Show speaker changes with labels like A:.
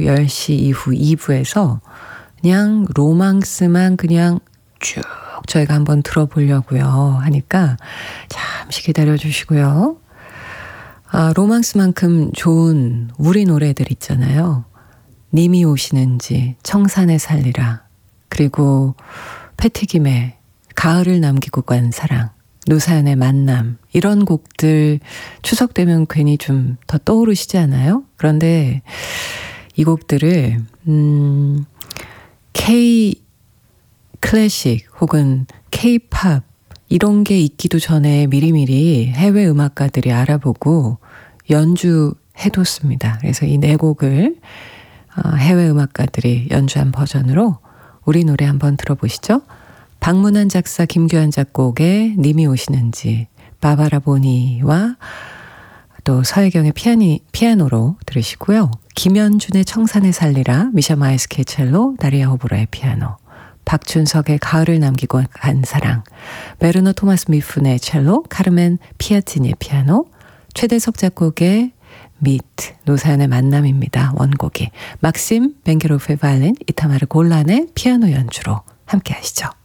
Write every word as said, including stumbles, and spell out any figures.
A: 오후 열 시 이후 이 부에서 그냥 로망스만 그냥 쭉 저희가 한번 들어보려고요 하니까 잠시 기다려주시고요. 아, 로망스만큼 좋은 우리 노래들 있잖아요. 님이 오시는지, 청산에 살리라, 그리고 패티김의 가을을 남기고 간 사랑, 노사연의 만남, 이런 곡들 추석 되면 괜히 좀 더 떠오르시지 않아요? 그런데 이 곡들을 음, K 클래식 혹은 K-팝 이런 게 있기도 전에 미리미리 해외 음악가들이 알아보고 연주해뒀습니다. 그래서 이 네 곡을 해외 음악가들이 연주한 버전으로 우리 노래 한번 들어보시죠. 박문환 작사, 김규환 작곡의 님이 오시는지, 바바라 보니와 또 서혜경의 피아니, 피아노로 들으시고요. 김연준의 청산에 살리라, 미샤 마에스키의 첼로, 다리아 호브라의 피아노, 박준석의 가을을 남기고 간 사랑, 베르너 토마스 미푼의 첼로, 카르멘 피아티니의 피아노, 최대석 작곡의 미트, 노사연의 만남입니다. 원곡이 막심 벤게로프의 바이올린, 이타마르 골란의 피아노 연주로 함께 하시죠.